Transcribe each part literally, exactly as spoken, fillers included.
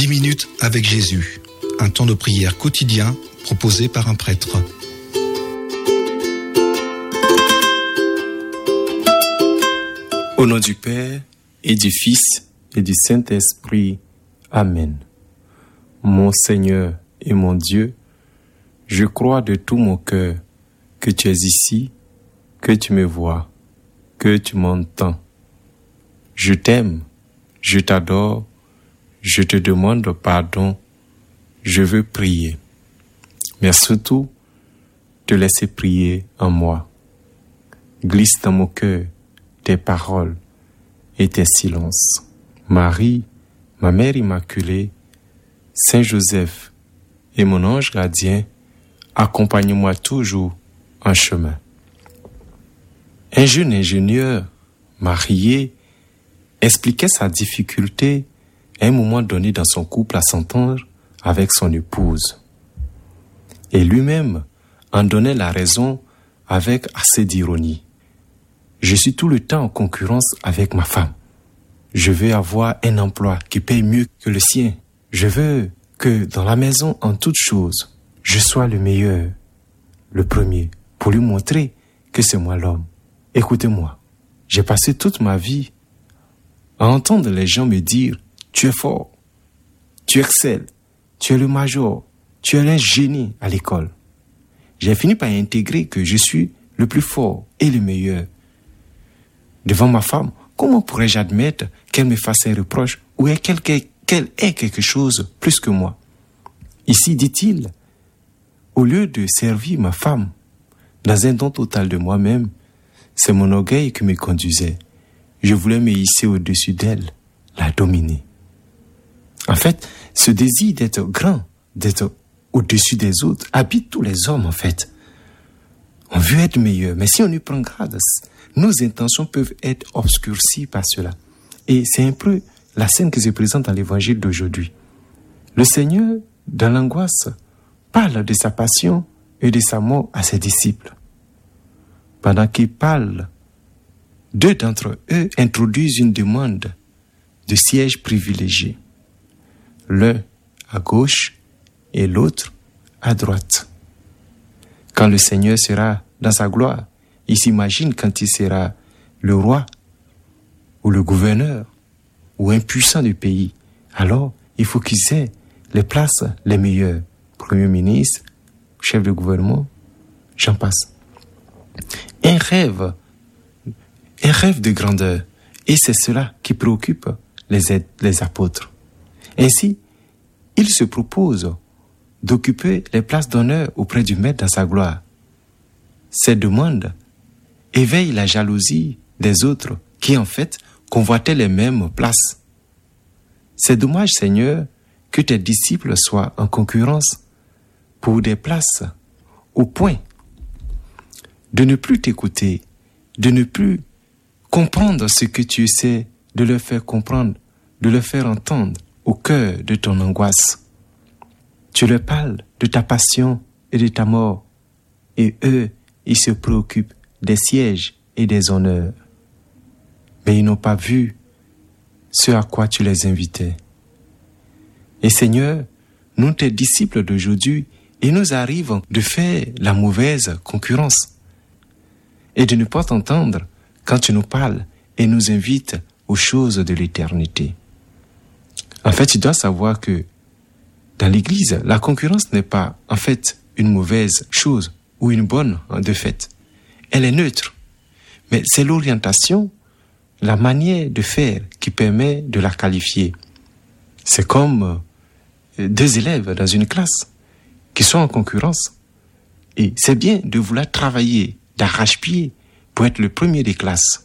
minutes avec Jésus, un temps de prière quotidien proposé par un prêtre. Au nom du Père et du Fils et du Saint-Esprit. Amen. Mon Seigneur et mon Dieu, je crois de tout mon cœur que tu es ici, que tu me vois, que tu m'entends. Je t'aime, je t'adore, je te demande pardon, je veux prier. Mais surtout, te laisser prier en moi. Glisse dans mon cœur tes paroles et tes silences. Marie, ma mère immaculée, Saint Joseph et mon ange gardien, accompagne-moi toujours en chemin. Un jeune ingénieur, marié, expliquait sa difficulté à un moment donné dans son couple à s'entendre avec son épouse. Et lui-même en donnait la raison avec assez d'ironie. Je suis tout le temps en concurrence avec ma femme. Je veux avoir un emploi qui paye mieux que le sien. Je veux que dans la maison, en toutes choses, je sois le meilleur, le premier, pour lui montrer que c'est moi l'homme. Écoutez-moi, j'ai passé toute ma vie à entendre les gens me dire « Tu es fort, tu excelles, tu es le major, tu es un génie à l'école. » J'ai fini par intégrer que je suis le plus fort et le meilleur. Devant ma femme, comment pourrais-je admettre qu'elle me fasse un reproche ou qu'elle, qu'elle ait quelque chose plus que moi? Ici, dit-il, au lieu de servir ma femme dans un don total de moi-même, c'est mon orgueil qui me conduisait. Je voulais me hisser au-dessus d'elle, la dominer. En fait, ce désir d'être grand, d'être au-dessus des autres, habite tous les hommes en fait. On veut être meilleur, mais si on y prend garde, nos intentions peuvent être obscurcies par cela. Et c'est un peu la scène qui se présente dans l'évangile d'aujourd'hui. Le Seigneur, dans l'angoisse, parle de sa passion et de sa mort à ses disciples. Pendant qu'il parle, deux d'entre eux introduisent une demande de siège privilégié. L'un à gauche et l'autre à droite. Quand le Seigneur sera dans sa gloire, il s'imagine quand il sera le roi ou le gouverneur ou un puissant du pays. Alors, il faut qu'ils aient les places les meilleures. Premier ministre, chef de gouvernement, j'en passe. Un rêve, un rêve de grandeur. Et c'est cela qui préoccupe les, les apôtres. Ainsi, ils se proposent d'occuper les places d'honneur auprès du Maître dans sa gloire. Cette demande éveille la jalousie des autres qui, en fait, convoitaient les mêmes places. C'est dommage, Seigneur, que tes disciples soient en concurrence pour des places au point de ne plus t'écouter, de ne plus comprendre ce que tu essaies de leur faire comprendre, de leur faire entendre au cœur de ton angoisse. Tu leur parles de ta passion et de ta mort, et eux, ils se préoccupent des sièges et des honneurs. Mais ils n'ont pas vu ce à quoi tu les invitais. Et Seigneur, nous, tes disciples d'aujourd'hui, il nous arrive de faire la mauvaise concurrence et de ne pas t'entendre quand tu nous parles et nous invites aux choses de l'éternité. En fait, tu dois savoir que dans l'Église, la concurrence n'est pas en fait une mauvaise chose ou une bonne de fait. Elle est neutre. Mais c'est l'orientation, la manière de faire qui permet de la qualifier. C'est comme deux élèves dans une classe qui sont en concurrence. Et c'est bien de vouloir travailler d'arrache-pied pour être le premier des classes.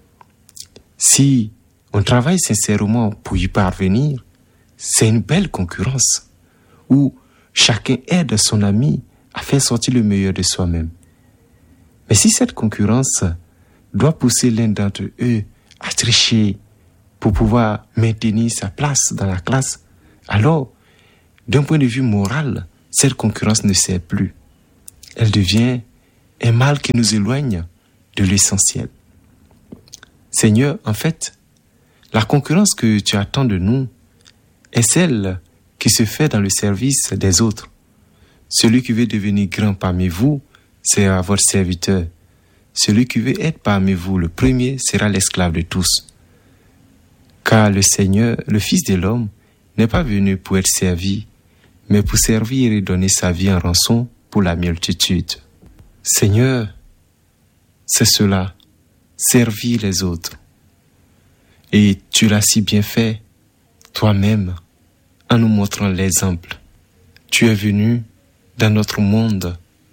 Si on travaille sincèrement pour y parvenir, c'est une belle concurrence où chacun aide son ami à faire sortir le meilleur de soi-même. Mais si cette concurrence doit pousser l'un d'entre eux à tricher pour pouvoir maintenir sa place dans la classe, alors, d'un point de vue moral, cette concurrence ne sert plus. Elle devient un mal qui nous éloigne de l'essentiel. Seigneur, en fait, la concurrence que tu attends de nous est celle qui se fait dans le service des autres. Celui qui veut devenir grand parmi vous sera votre serviteur. Celui qui veut être parmi vous le premier sera l'esclave de tous. Car le Seigneur, le Fils de l'homme, n'est pas venu pour être servi, mais pour servir et donner sa vie en rançon pour la multitude. Seigneur, c'est cela, servir les autres. Et tu l'as si bien fait, toi-même, en nous montrant l'exemple. Tu es venu dans notre monde.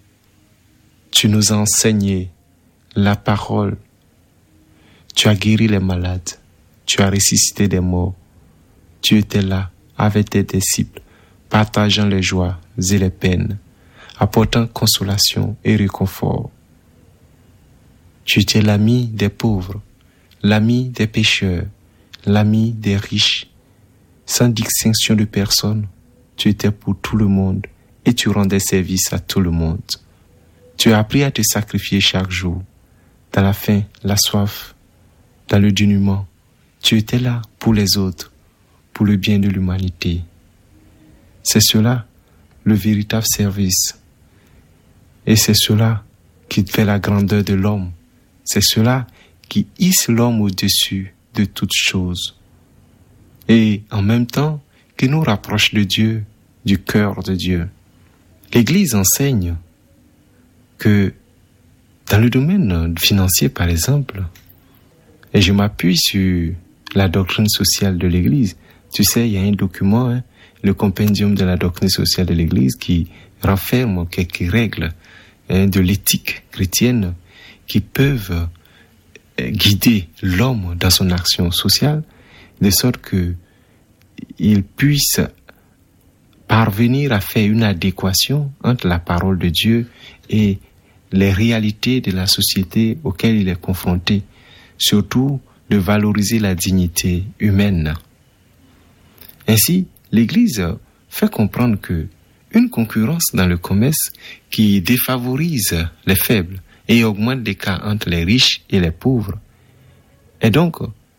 Tu nous as enseigné la parole. Tu as guéri les malades. Tu as ressuscité des morts. Tu étais là avec tes disciples, partageant les joies et les peines, apportant consolation et réconfort. Tu étais l'ami des pauvres, l'ami des pécheurs, l'ami des riches. Sans distinction de personne, tu étais pour tout le monde et tu rendais service à tout le monde. Tu as appris à te sacrifier chaque jour, dans la faim, la soif, dans le dénuement. Tu étais là pour les autres, pour le bien de l'humanité. C'est cela, le véritable service. Et c'est cela qui fait la grandeur de l'homme. C'est cela qui hisse l'homme au-dessus de toutes choses. Et en même temps, qui nous rapproche de Dieu, du cœur de Dieu. L'Église enseigne que dans le domaine financier, par exemple, et je m'appuie sur la doctrine sociale de l'Église. Tu sais, il y a un document, hein, le compendium de la doctrine sociale de l'Église, qui renferme quelques règles hein, de l'éthique chrétienne qui peuvent guider l'homme dans son action sociale, de sorte que il puisse parvenir à faire une adéquation entre la parole de Dieu et les réalités de la société auxquelles il est confronté, surtout de valoriser la dignité humaine. Ainsi, l'Église fait comprendre que une concurrence dans le commerce qui défavorise les faibles et augmente l'écart entre les riches et les pauvres est donc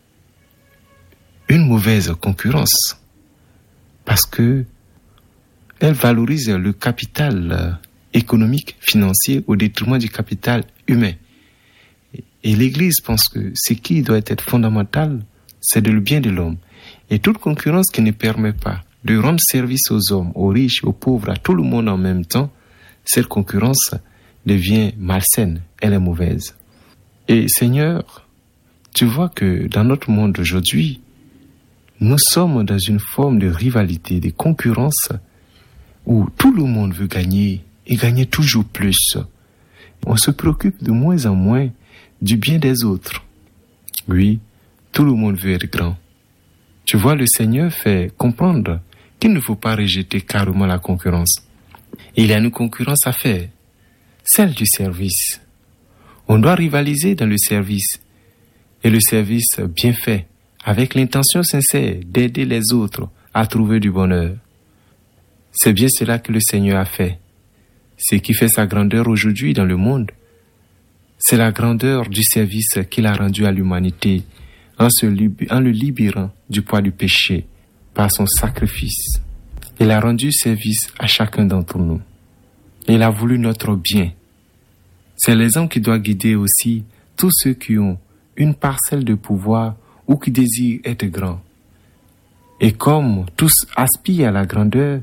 une mauvaise concurrence parce que elle valorise le capital économique, financier au détriment du capital humain. Et l'Église pense que ce qui doit être fondamental, c'est de le bien de l'homme. Et toute concurrence qui ne permet pas de rendre service aux hommes, aux riches, aux pauvres, à tout le monde en même temps, cette concurrence devient malsaine, elle est mauvaise. Et Seigneur, tu vois que dans notre monde aujourd'hui, nous sommes dans une forme de rivalité, de concurrence, où tout le monde veut gagner et gagner toujours plus. On se préoccupe de moins en moins du bien des autres. Oui, tout le monde veut être grand. Tu vois, le Seigneur fait comprendre qu'il ne faut pas rejeter carrément la concurrence. Il y a une concurrence à faire, celle du service. On doit rivaliser dans le service, et le service bien fait, avec l'intention sincère d'aider les autres à trouver du bonheur. C'est bien cela que le Seigneur a fait. Ce qui fait sa grandeur aujourd'hui dans le monde, c'est la grandeur du service qu'il a rendu à l'humanité en, se lib- en le libérant du poids du péché par son sacrifice. Il a rendu service à chacun d'entre nous. Il a voulu notre bien. C'est l'exemple qui doit guider aussi tous ceux qui ont une parcelle de pouvoir ou qui désirent être grands. Et comme tous aspirent à la grandeur,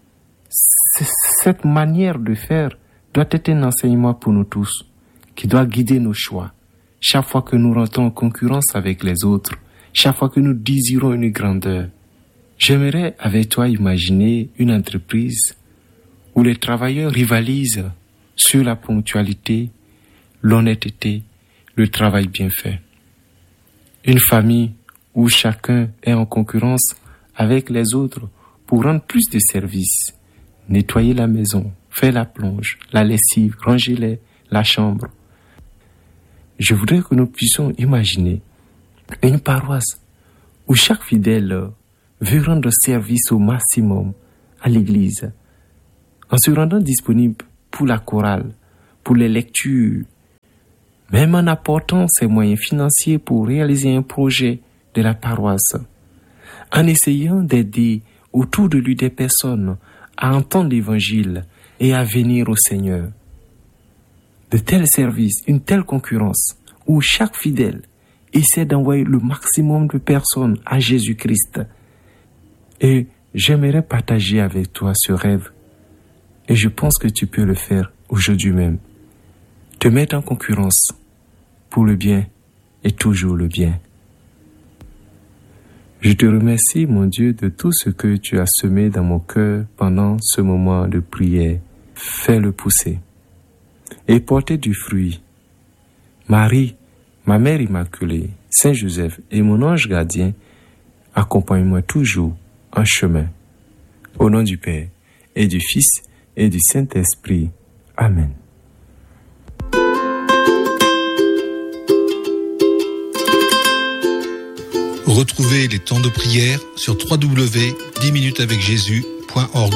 cette manière de faire doit être un enseignement pour nous tous, qui doit guider nos choix. Chaque fois que nous rentrons en concurrence avec les autres, chaque fois que nous désirons une grandeur, j'aimerais avec toi imaginer une entreprise où les travailleurs rivalisent sur la ponctualité, l'honnêteté, le travail bien fait. Une famille où chacun est en concurrence avec les autres pour rendre plus de services, nettoyer la maison, faire la plonge, la lessive, ranger les, la chambre. Je voudrais que nous puissions imaginer une paroisse où chaque fidèle veut rendre service au maximum à l'église, en se rendant disponible pour la chorale, pour les lectures, même en apportant ses moyens financiers pour réaliser un projet de la paroisse, en essayant d'aider autour de lui des personnes à entendre l'Évangile et à venir au Seigneur. De tels services, une telle concurrence, où chaque fidèle essaie d'envoyer le maximum de personnes à Jésus-Christ. Et j'aimerais partager avec toi ce rêve. Et je pense que tu peux le faire aujourd'hui même. Te mettre en concurrence pour le bien et toujours le bien. Je te remercie, mon Dieu, de tout ce que tu as semé dans mon cœur pendant ce moment de prière. Fais-le pousser et porter du fruit. Marie, ma mère immaculée, Saint Joseph et mon ange gardien, accompagne-moi toujours en chemin. Au nom du Père et du Fils et du Saint-Esprit. Amen. Retrouvez les temps de prière sur w w w point dix minutes avec jésus point org.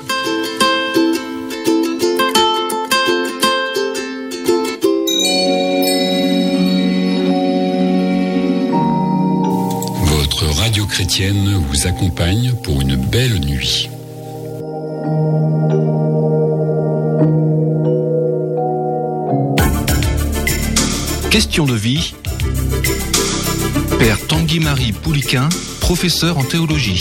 Votre radio chrétienne vous accompagne pour une belle nuit. Question de vie. Père Tanguy-Marie Pouliquin, professeur en théologie.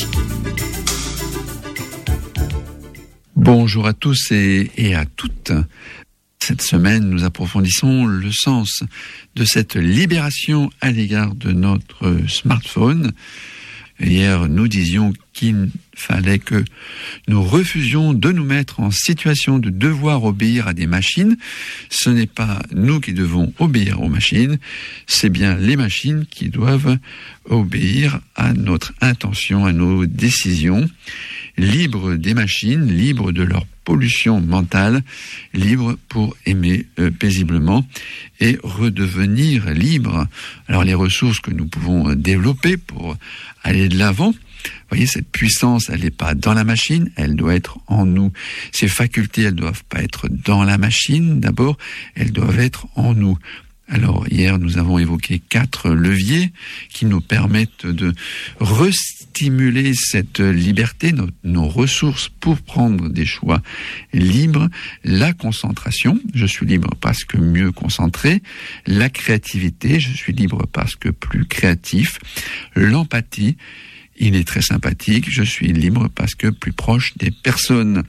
Bonjour à tous et, et à toutes. Cette semaine, nous approfondissons le sens de cette libération à l'égard de notre smartphone. Hier, nous disions qu'il fallait que nous refusions de nous mettre en situation de devoir obéir à des machines. Ce n'est pas nous qui devons obéir aux machines, c'est bien les machines qui doivent obéir à notre intention, à nos décisions. Libres des machines, libres de leur pollution mentale, libres pour aimer euh, paisiblement et redevenir libres. Alors les ressources que nous pouvons développer pour aller de l'avant, vous voyez, cette puissance, elle n'est pas dans la machine, elle doit être en nous. Ces facultés, elles ne doivent pas être dans la machine, d'abord, elles doivent être en nous. Alors, hier, nous avons évoqué quatre leviers qui nous permettent de restimuler cette liberté, nos, nos ressources pour prendre des choix libres. La concentration, je suis libre parce que mieux concentré. La créativité, je suis libre parce que plus créatif. L'empathie, il est très sympathique, je suis libre parce que plus proche des personnes.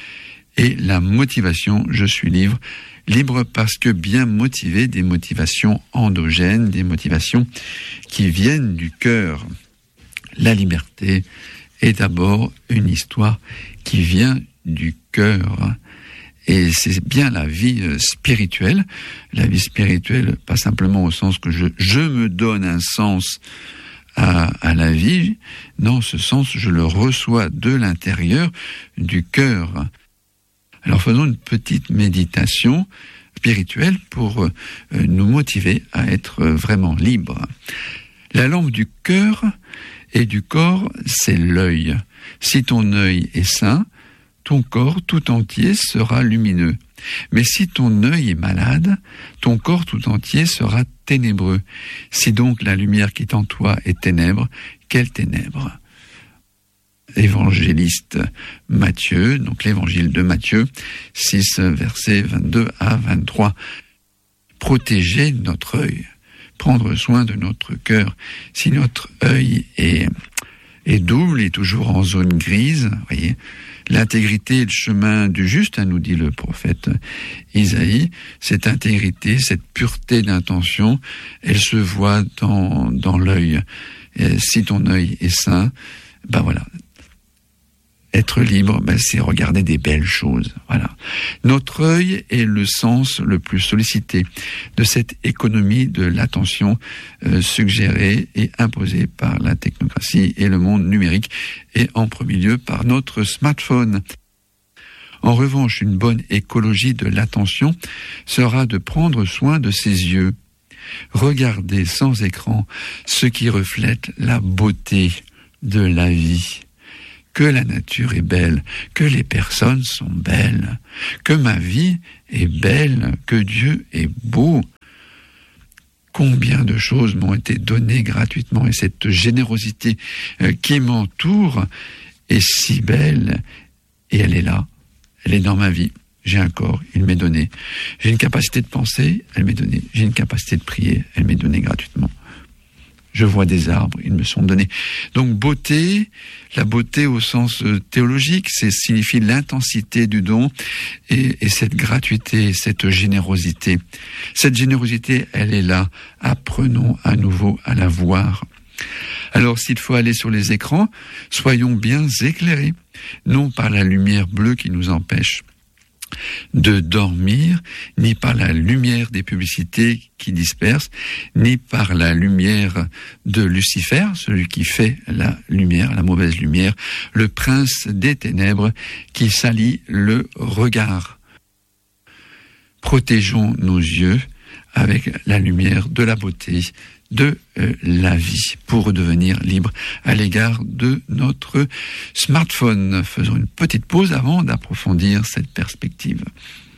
Et la motivation, je suis libre, libre parce que bien motivé, des motivations endogènes, des motivations qui viennent du cœur. La liberté est d'abord une histoire qui vient du cœur. Et c'est bien la vie spirituelle. La vie spirituelle, pas simplement au sens que je, je me donne un sens À, à la vie, dans ce sens, je le reçois de l'intérieur, du cœur. Alors faisons une petite méditation spirituelle pour euh, nous motiver à être vraiment libres. La lampe du cœur et du corps, c'est l'œil. Si ton œil est sain, ton corps tout entier sera lumineux. Mais si ton œil est malade, ton corps tout entier sera ténébreux. Si donc la lumière qui est en toi est ténèbre, quelle ténèbre ? Évangéliste Matthieu, donc l'évangile de Matthieu, six, versets vingt-deux à vingt-trois. Protéger notre œil, prendre soin de notre cœur. Si notre œil est, est double, est toujours en zone grise, voyez, l'intégrité est le chemin du juste, hein, nous dit le prophète Isaïe. Cette intégrité, cette pureté d'intention, elle se voit dans, dans l'œil. Et si ton œil est sain, ben voilà. Être libre, ben c'est regarder des belles choses. Voilà. Notre œil est le sens le plus sollicité de cette économie de l'attention euh, suggérée et imposée par la technocratie et le monde numérique, et en premier lieu par notre smartphone. En revanche, une bonne écologie de l'attention sera de prendre soin de ses yeux. Regarder sans écran ce qui reflète la beauté de la vie. Que la nature est belle, que les personnes sont belles, que ma vie est belle, que Dieu est beau. Combien de choses m'ont été données gratuitement, et cette générosité qui m'entoure est si belle, et elle est là, elle est dans ma vie. J'ai un corps, il m'est donné. J'ai une capacité de penser, elle m'est donnée. J'ai une capacité de prier, elle m'est donnée gratuitement. Je vois des arbres, ils me sont donnés. Donc beauté, la beauté au sens théologique, c'est signifie l'intensité du don et, et cette gratuité, cette générosité. Cette générosité, elle est là. Apprenons à nouveau à la voir. Alors s'il faut aller sur les écrans, soyons bien éclairés, non par la lumière bleue qui nous empêche de dormir, ni par la lumière des publicités qui dispersent, ni par la lumière de Lucifer, celui qui fait la lumière, la mauvaise lumière, le prince des ténèbres qui salit le regard. Protégeons nos yeux avec la lumière de la beauté, de euh, la vie, pour redevenir libre à l'égard de notre smartphone. Faisons une petite pause avant d'approfondir cette perspective.